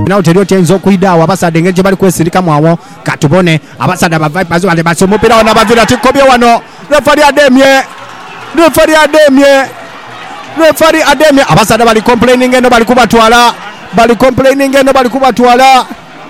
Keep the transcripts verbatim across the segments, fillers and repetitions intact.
penalty eriyo tenzo kuidawa abasada engeri bali kwesirika mwawo katubone abasada ba Vipers wale basi mupira wana bavira tikobye wano referee ademye referee ademye referee ademye abasada bali complaining eno bali kubatwala bali complaining eno bali kubatwala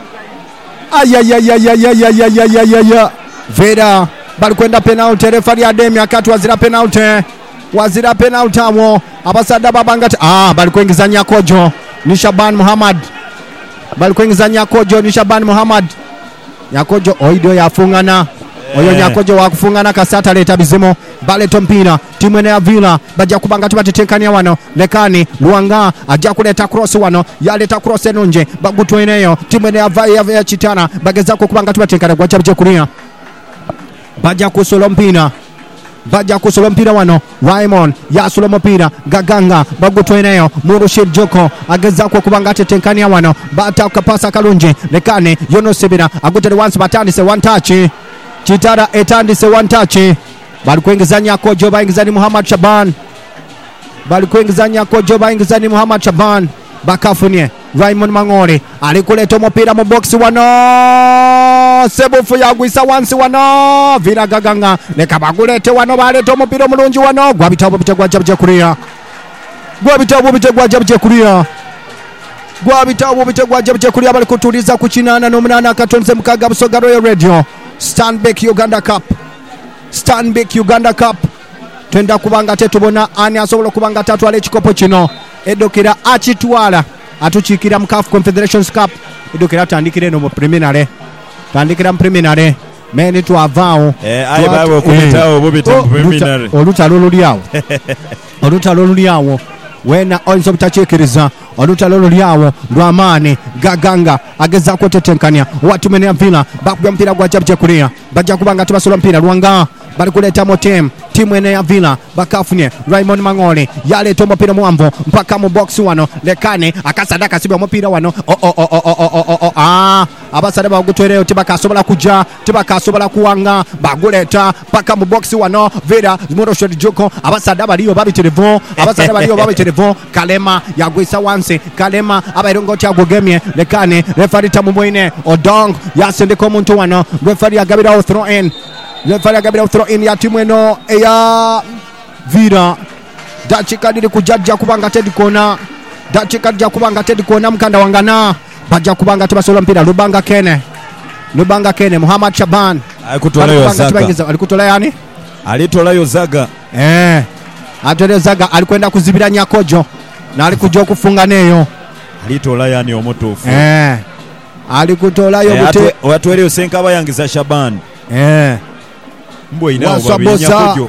ayayayayayayayayaya vera bali kwenda penalty referee ademye akati wazira penalty wazira penalty awo abasada babangati ah bali kuingiza Nyakojo ni Shaban Muhammad bali kuingiza Nyakojo ni Shaban Muhammad Nyakojo oido yafungana oyo yeah. Nyakojo wakufungana kasata leta bizimo bale tompira timu ene ya Villa baja kubanga tubatetekania wano lekani Luanga aja kuleta cross wano yaleta cross enonje bagutu eneyo timu ene ya Vaya ya Chitana bageza kubanga tubatekana kwa chabje kulia baja kusolo mpira baja kusolo mpira wano Raymond ya sulo mpira Gaganga bagutu eneyo Murushid Joko ageza kubanga tetekania wano bata ukapasa kalunje lekani Yono Sibira agutere once batani se one touch Chitara etandi se one touch bali kuingiza Nyakojo baingizani Muhammad Shaban bali kuingiza Nyakojo baingizani Muhammad Shaban bakafunye Raymond Mangori alikuleta mpira mu box wano sebufu yagwisa once wano Vira Gaganga nekabagulete wano baleta mpira mulungi wano gwa bitabo bitegwa jabje kulia gwa bitabo bitegwa jabje kulia gwa bitabo bitegwa jabje kulia bali kutuliza kuchinana n'omunana katonze mukaga busoga Royal Radio Stanbic Uganda Cup Stanbic Uganda Cup twenda kubanga tetubona ani asobola kubanga tatu ale chikopo kino edokera achitwala atuchikira mu C A F Confederations Cup edokera tandikire no mu preliminary tandikira mu preliminary meni twavao eh ayi babo kubitawo bobita mu preliminary olutalo luliawo olutalo luliawo wena onzo butachekeriza olutalo lyawo lwamani Gaganga ageza kwetetenkania watu mene ya Villa bakubya mpira gwa jabje kulia baja kubanga tubasola mpira Luanga bali kuleta motem timu ene ya Villa bakafunye Raymond Mangoli yale tombo mpira muamvo mpaka mu box wano lekane akasadaka sibya mpira wano o o o o o o o ah abasada bagutwereo tibakasobola kuja tibakasobola kuwanga baguleta paka mu box wano Vera Murushid Joko abasada baliyo babiterevo abasada baliyo babiterevo Kalema yagwisa once Kalema abayirongoti agogemye lekane referee tamumwine Odong yasendeko muntu wano referee agabira throw in referee agabira throw in ya timu eno eya Vira dachika dili kujajja kubanga tedi kona dachika dija kubanga tedi kona mkanda wangana baja kubanga tibasola mpira Lubanga Kene Lubanga Kene Muhammad Shaban alikutola yo Zaga alikutola yani alitola yo Zaga eh atole Zaga alikwenda kuzibira Nyakojo na alikuja kufunga neyo alitola yani omutufu eh alikutola yo eh, bute watu elio senka bayangiza Shaban eh mbo inao babi Nyakojo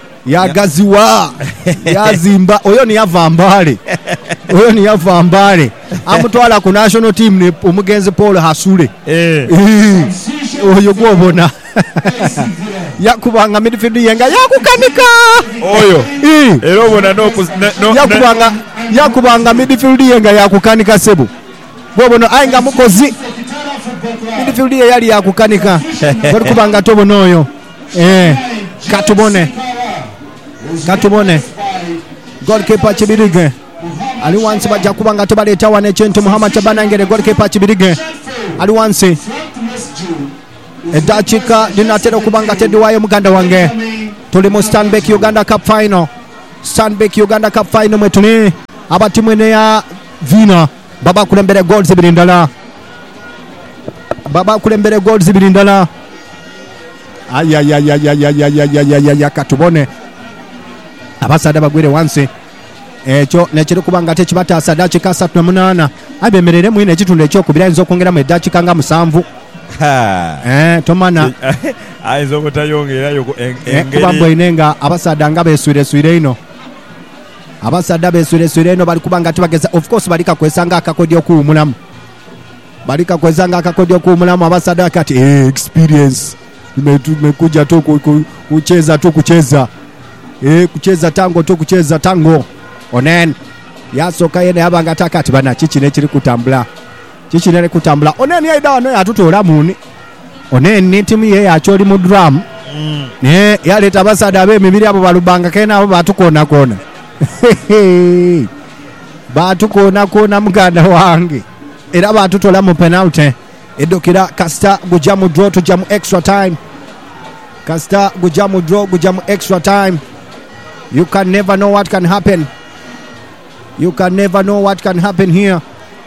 yagaziwa yazimba oyo ni yavambale oyo ni yavambale amutwala ku national team ne umugenzi Paul Hasule eh oyo gwobona yakubanga midfield yenga yakukanika oyo era obona no no yakubanga yakubanga midfield yenga yakukanika sebo gwobona ainga mukozi midfield ye yali yakukanika bali kubanga tobona oyo eh katubone katubone goalkeeper Chibirige ali wansi baja kubanga tobaleta wane Chente Muhammad Chabana ngere goalkeeper Chibirige ali wansi edachika dinatero kubanga tedi wayo muganda wange tuli mu Stanbic Uganda Cup final Stanbic Uganda Cup final mwetuni abati mwene ya Vina baba kulembere goals zibiri ndala baba kulembere goals zibiri ndala ayayayayayayayayayaya katubone abasada bagwire wansi echo nekiri kubanga tekibata sadachi ka three munana abemerere mwine ekitundu ekyo kubiranzo okongera mu dachi kanga musanvu ha eh tomana aizo kutayongera yoko engeri kubambo inenga abasada nga beswire swire ino abasada beswire swire ino bali kubanga tibageza of course balika kwesanga akakodi okuumulamu balika kwesanga akakodi okuumulamu abasada kati eh experience tumekuja tu kucheza tu kucheza eh kucheza tango tu kucheza tango onen yasoka yene abanga takati bana chichi ne kiri kutambula chichi ne kutambula onen yaida wano yatutola muni onen ni timu ye yacholi mu drum mm. ne yaleta basada abe mibiri abo balubanga kena abo batukona kona batukona kona muganda wange era batutola mu penalty edukira kasita gujja mu draw tujja mu extra time kasita gujja mu draw gujja mu extra time. You can never know what can happen. You can never know what can happen here.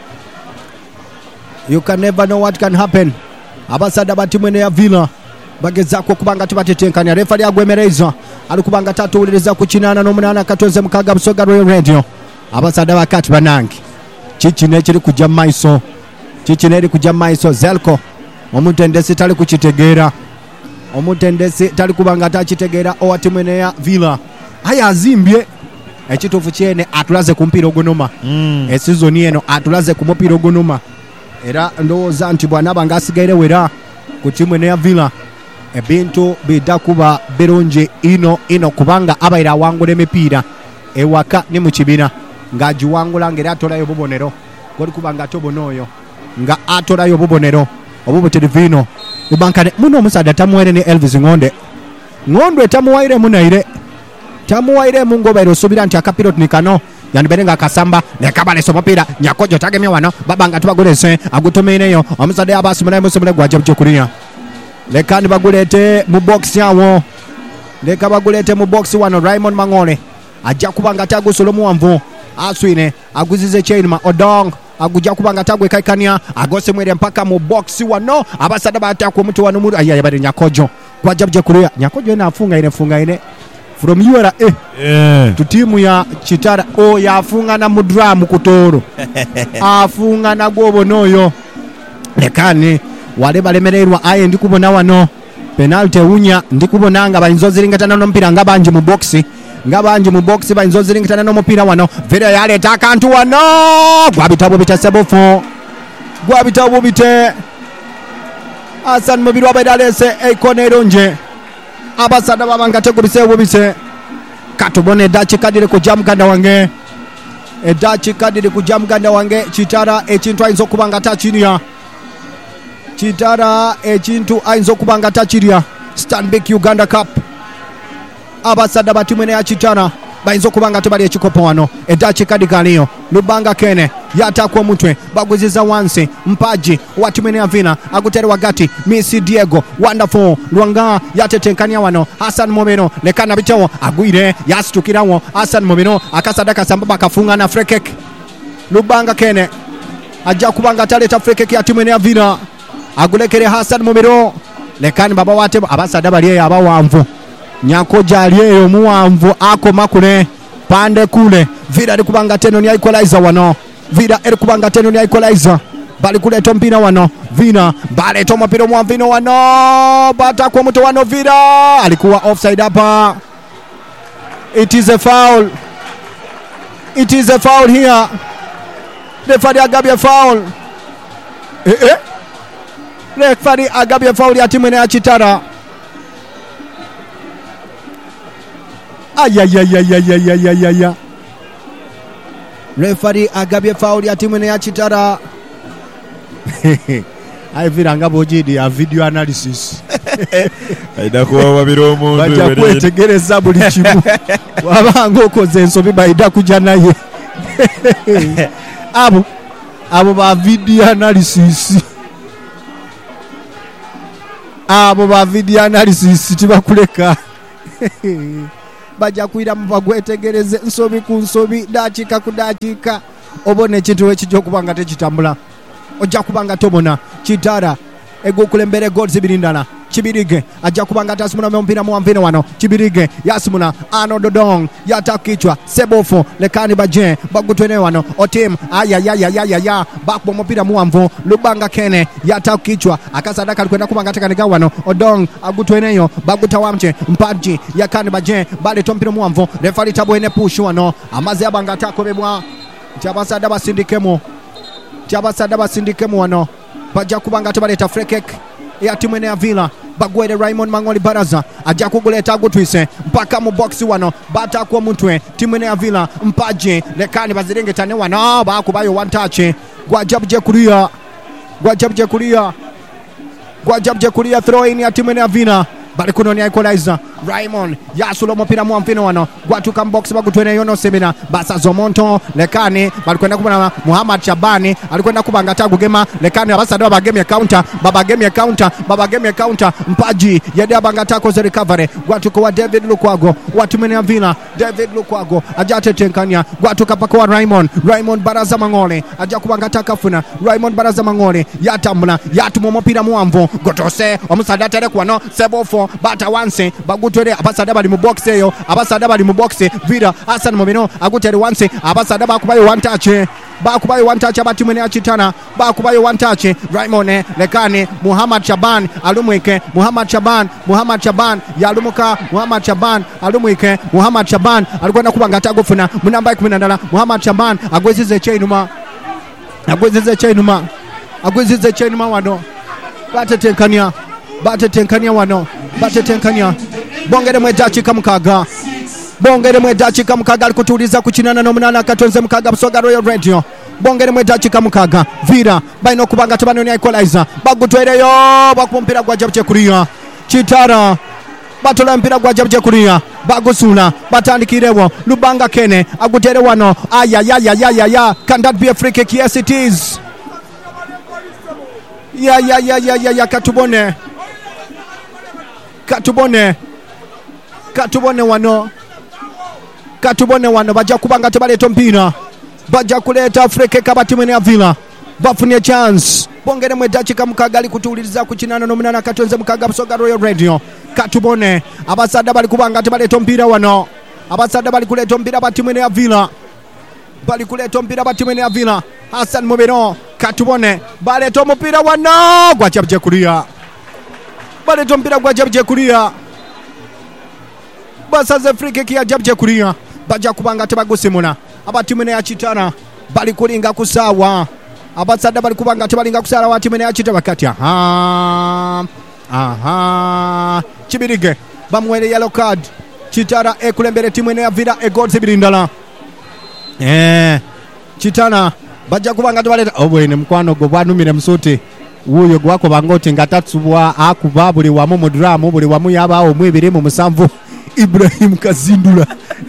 You can never know what can happen. Abasada ba timu ya Villa bagezako kubanga tibatetenkanya. Referee agwemereza alikubanga tatuuliriza ku kinana n'omunana katoze mukaga Busoga Royal Radio. Abasada bakati banangi chichi nekiri kujja maiso chichi neri kujja maiso Zelko omutendesi tali kukitegera omutendesi tali kubanga takitegeera owa timu ya Villa. Aya azimbye ekituufu kyene atulaze ku mpira ogunuma mm. esizoni eno atulaze ku mupira ogunuma era ndowooza nti bw'anaaba ng'asigaire wera ku timu ya Villa ebintu bidda kuba birungi ino ino kubanga abaire awangula emipiira ewaka ne mu kibina ng'agiwangula ng'era atolayo bubonero goli kubanga atobona oyo nga atolayo bubonero obubutirivino ubankane muno omusaadha tamuwaire ne Elvis Ngonde Ngonde tamuwaire munaire tamuwaire mungo bairo subira nti akapilot ni kano yanibere nga kasamba nekabale somopira nyakojo tagemye wano babanga tubagolese agutomeneyo omusaadha abasi munaye musomole gwaje bukuriya lekani bagulete mu box yawo leka bagulete mu box wano. Raymond Mangole ajja kubanga tagusolo muwanvu aswine aguzize chainma Odong agujja kubanga tagwe kaikania agose mwere mpaka mu box wano abasada batako omuntu wano muri ayaya bari nyakojo gwaje bukuriya nyakojo ina afunga ine funga ine from U R A yeah. Tu timu ya Chitara o yafunga na mudramu kutoro afunga na gobo noyo lekani wale balemererwa aye ndikubona wano penalty unya ndikubonanga bayinzozi ringatana no mpira ngabanje mu box ngabanje mu box bayinzozi ringatana no mpira wano vera yale takantu wano gwabitabo bitasebofo gwabitabo bite Hassan Mubiru abadalese ekonero nje abasada babanga tegubise bubise katubone dachi kadire kujamganda wange e dachi kadire kujamganda wange Chitara ekintu ayinza kubanga tachiria Chitara ekintu ayinza kubanga tachiria Stanbic Uganda Cup abasada batimene ya Chitara bayinza kubanga tebali ekikopo wano e dachi kadikaniyo Lubanga Kene yatakwa mutwe baguziza wansi mpaji watimene ya Villa agutere wagati Misi Diego wonderful Lwanga yatetenkania wano Hassan Momeno lekana bitawo agwire yasitukirawo Hassan Momeno akasadaka sambaba kafunga na free kick. Lubanga Kene ajja kubanga taleta free kick ya timene ya Villa agulekere Hassan Momeno lekani baba wate abasada bali abawanvu nyakoja aliyeyo muwanvu ako makule pande kule Villa likubanga teno ni equalizer wano Villa elikubanga teno ni equalizer bali kuleta mpira wano Villa bali toma mpira mwa Vino wano bata kwa mtu wano Villa alikuwa offside hapa. It is a foul. It is a foul here. Referee agabia foul. Eh eh referee agabia foul ya timu ya Chitara. Ayayayayayayayaya referee agabye foul ya timu ya Chitara. Ai viranga bojidi ya video analysis aida kuwa wabiro omuntu baja kwetegereza buli kimu wabanga okoze ensobi baida kuja naye abo abo ba video analysis abo ba video analysis tibakuleka baja kuira mu bagwetegereze nsobi ku nsobi dakika ku dakika obone kintu ekijjo kubanga tekitambula ojja kubanga tobona Chitara egokulembere goal zibirindana Chibirige ajja kubanga tasimuna mpira mu Vino wano Chibirige yasimuna Ano Dodong yatakichwa Sebofo lekani baje bagutwene wano Otim ayayayayaya bakbo mpira mu Amvo Lubanga Kene yatakichwa akasadaka alikwenda kubanga takanika wano Odong agutweneyo bagutawamche mpaji yakani baje bali tompira mu Amvo refari tabwene push wano amaze abanga takobebwa Chabasada basindikemo Chabasada basindikemo wano baja kubanga tabaleta free kick ya timu ya Villa bagwede Raymond Mangoli Baraza ajja kuguleta gutwise mpaka mu box wano bata kwa mutwe timu ya Villa mpaje lekani bazirengetane wano bakubayo one touch gwajabje kulia gwajabje kulia gwajabje kulia throw in ya timu ya Villa bali kuno ni equalizer Raymond yasula omupira mu mfino wano gwatuka box bagutwene yono semina basa zomonto lekani balikwenda kubana Muhammad Shabani alikwenda kubanga tagugema lekani abasada babagemye counter babagemye counter babagemye counter mpaji yade abanga takoze recovery gwatuka wa David Lukwago watumene Villa David Lukwago ajate tenkania gwatuka paka wa Raymond Raymond Baraza Mangole aja kubanga takafuna Raymond Baraza Mangole yatambula yatuma omupira muamvo gotose omusada tere kwano sebofo bata wanse bagutwere abasada bali mu box eyo abasada bali mu box Villa Hassan Mobino agutere wanse abasada bakubayo one touch bakubayo one touch abatimene achitana bakubayo one touch Raymond lekane Muhammad Shaban alumwike Muhammad Shaban Muhammad Shaban yalumuka Muhammad Shaban alumwike Muhammad Shaban alikwenda kubanga tagofuna munamba kumi na tano Muhammad Shaban agwezize chainuma agwezize chainuma agwezize chainuma wano batetenkania batetenkania wano batetenkania bongere mwedachi kamukaga bongere mwedachi kamukaga alikutuliza kuchinana no munana katonze mukaga Busoga Royal Radio bongere mwedachi kamukaga Villa baino kubanga tabano ni equalizer bagutwereyo bakumpira gwa jabje kuriya Chitara batola mpira gwa jabje kuriya bagusula batandikirewo Lubanga Kene agutere wano aya ya ya ya ya ya can that be a free kick? Yes it is. Ya ya ya ya ya ya katubone katubone katubone wano katubone wano baja kubanga tebaleto mpira baja kuleta freke kabatimene ya Villa bafunie chance bongere mwedachi kamukagali kutuliza kuchinana no munana katonze mukaga Busoga Royal Radio katubone abasada bali kubanga tebaleto mpira wano abasada bali kuleta mpira batimene ya Villa bali kuleta mpira batimene ya Villa Hassan Mobino katubone baleto mpira wano gwa chabje kulia baleto mpira gwa chabje kulia basa ze free kick ya jabje kulia baja kubanga tebagusimuna abatimene ya Chitana bali kulinga kusawa abasada bali kubanga tebalinga kusala watimene ya Chitana bakati aha aha Chibirige bamwele yellow card Chitara ekulembere timene ya Villa e goal zibirindala eh Chitana baja kubanga tebaleta obwene mkwano go bwanumire msote uyo gwako bangoti ngatatsubwa akubabuli wa mu drama buli wa mu yabawo mwebire mu musamvu Ibrahim Kazindula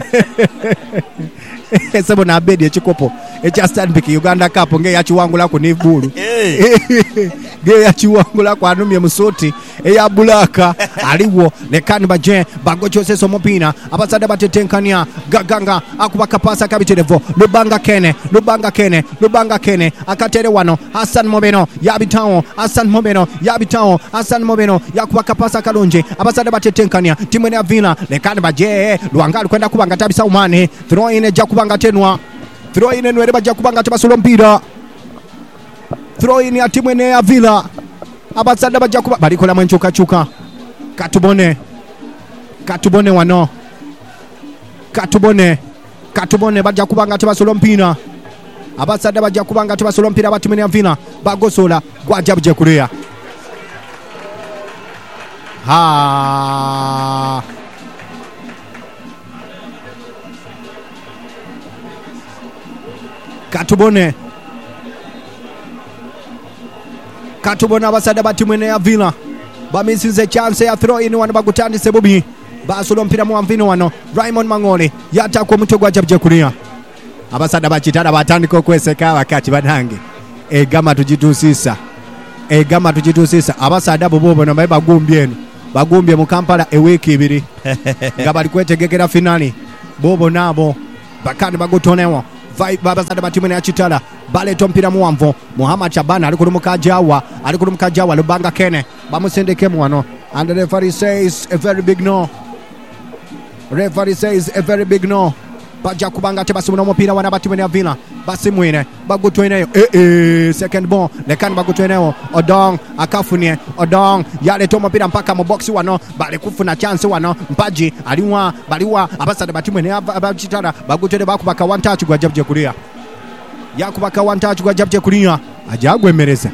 sebo na bedi ekikopo ekya Stanbic Uganda Cup nge yachiwangula ku nibulu nge yachiwangula kwa anumye musoti eya bulaka aliwo lekani baje bagochose somopina abasada batetenkania gaganga akubaka pasa kabiterevo Lubanga Kene Lubanga Kene Lubanga Kene akatere wano Hassan Mobeno yabitawo Hassan Mobeno yabitawo Hassan Mobeno yakubaka pasa kalonje abasada batetenkania timene ya Villa lekani baje Luanga kwenda kubanga tabisa umane throw in eja kubanga tenwa throw in enwere baja kubanga tabasulo mpira throw in ya timene ya Villa abasada baja kuba balikola mwenchuka chuka katubone katubone wano katubone katubone baja kubanga tabasulo mpira abasada baja kubanga tabasulo mpira batimene ya Villa bagosola gwajabje kulia ha katubone katubona abasada batimene ya Villa bamisize chance ya throw in wano bagutandi sebubi basulo mpira mu mvino wano Raymond Mangole yata ko mutwe gwa jabje kulia abasada bachitara batandiko kweseka wakati badange e gama tujitusisa e gama tujitusisa abasada bobo na maiba gumbyenu bagumbye mu Kampala e week ibiri ngabali kwetegekera finali bobo nabo bakandi bagutonewo vibe babasada batimene ya Chitala bale tompira muamvo Muhammad Shabana ali kulumuka jawa ali kulumuka jawa Lubanga Kene bamusendeke mwano and the referee says a very big no referee says a very big no baja kubanga tebasumuna mupira wana batimene ya Villa basimwine bagutweneyo eh eh second ball lekani bagutweneyo Odong akafunie Odong yale tomo pira mpaka mu box wano bale kufuna chance wano mpaji aliwa baliwa abasada batimene abachitara bagutwene bakubaka one touch gwa jabje kulia yakubaka one touch gwa jabje kulia ajagwemereza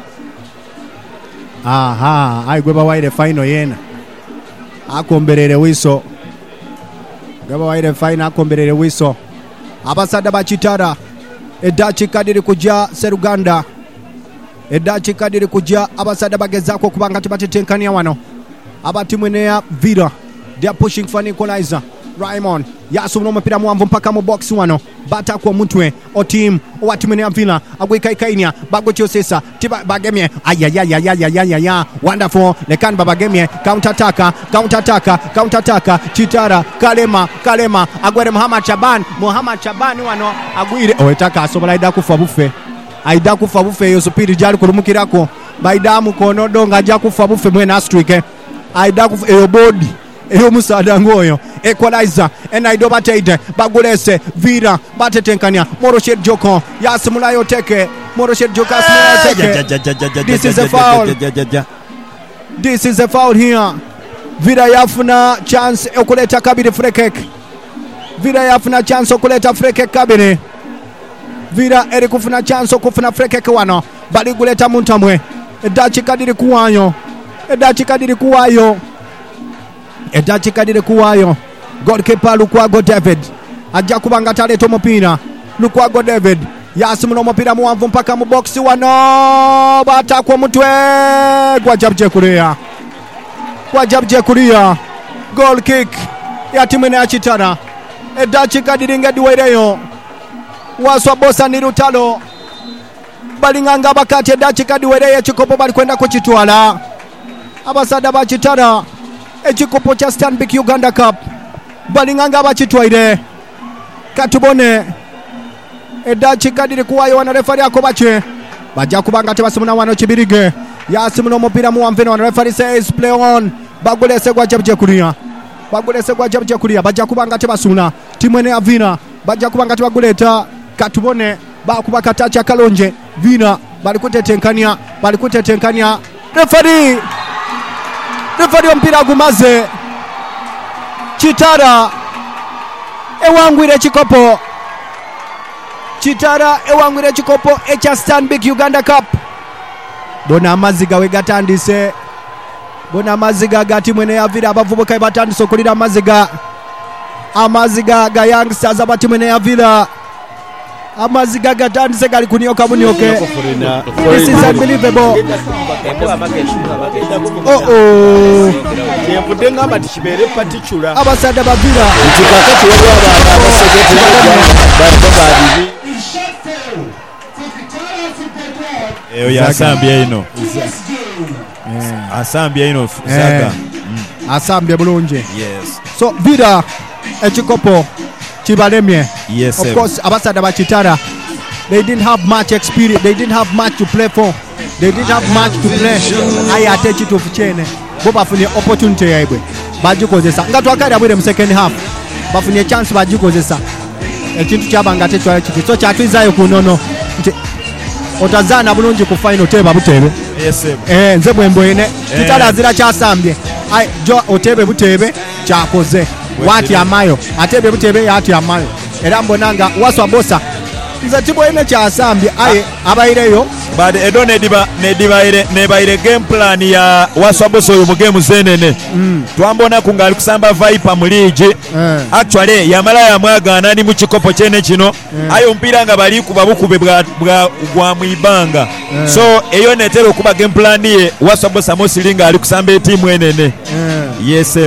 aha aigweba waire final yena akomberere wiso gaba waire final akomberere wiso abasada bachitara edachi kadiri kuja Seruganda edachi kadiri kuja abasada bagezako kubanga tibatetenkania wano abatimene ya Villa they are pushing for an equalizer. Raymond yasubira omupira muwanvu mpaka mu box wano batakwa omutwe otimu owa timu ya Villa agwikaikainia bagokyosesa tiba bagemye ayayayayayayaya wonderful lekani babagemye counter attack counter attack counter attack Chitara Kalema Kalema agwere Muhammad Chaban Muhammad Chaban wano agwire oyetaka asobola ida kufa bufe aida kufa bufe yo supiri jali kurumukirako baidamu kono donga ja kufa bufe mwena astrike aida kufa eyo body eyo musada ngoyo equalizer enaido bateide bagulese Vira batetenkania Moroshet Joko yasimulayo teke Moroshet Joko yasimulayo teke. This is a foul. This is a foul here. Vira yafuna chance okuleta kabiri free kick. Vira yafuna chance okuleta free kick kabiri. Vira eri kufuna chance okufuna free kick wano bali guleta muntamwe edachi kadiri kuwayo edachi kadiri kuwayo edachi kadiri kuwayo. Goalkeeper Lukwago David ajja kubanga taleta omupira. Lukwago David yasimula omupira muwanvu mpaka mu box wano batakwa omutwe gwajabje kulia gwajabje kulia. Goal kick ya timu ya Chitara edachi kadiringa diwereyo waswa bosa ni Lutalo balinganga bakati edachi kadiwereye chikopo bali kwenda kuchitwala abasada ba Chitara ekikopo cha Stanbic Uganda Cup balinganga bachitwaire katubone edachi kadiri kuwayo wana refari yako bache baja kubanga tebasumuna wano Kibirige yasimuna omupira muwanvu wana refari says play on bagulese gwajabje kulia bagulese gwajabje kulia baja kubanga tebasumuna timu ene ya Vina baja kubanga tebaguleta katubone bakuba katacha Kalonje Vina bali kutetenkania bali kutetenkania refari refari ompira gumaze Chitara ewangwire chikopo Chitara ewangwire chikopo echa Stanbic Uganda Cup. Bona amaziga wegatandise bona amaziga gati mwene ya Villa abavubuka batandise okulira amaziga amaziga ga youngsters abati mwene ya Villa amaziga gatandise gali kunyoka munyoke. This is unbelievable. Oh oh yebudenga bati kibere patichula abasada ba Villa chikakati wali aba abasegete babali eyo yasambye ino asambye ino Zaga asambye bulungi. yes So Villa ekikopo kibalemye. yes Of course abasada ba Chitara they didn't have much experience, they didn't have much to play for, they didn't have much to play. I attach it to Fuchene bo bafunye opportunity yaibwe bajikozesa nga twakali abwire mu second half bafunye chance bajikozesa ekintu kyabanga tetwala kiti so kyatwizayo kunono nti otazana bulungi ku final teba butebe. yes eh nze bwembwene Chitara azira kyasambye ai jo otebe butebe kyakoze wati amayo atebe butebe yati amayo era mbonanga waswa bosa nze tibwene kyasambye aye abaireyo but edo nediba nedibaire nebaire game plan ya waswaboso oyo mu game zenene mm. twambona kungali kusamba Viper mu league eh. actually yamala ya mwagana ni mu kikopo kyene kino eh. ayo mpira nga bali kuba bukube bwa bwa gwa mwibanga eh. so eyo netero kuba game plan ye waswabosa mosilinga ali kusamba team enene eh. yes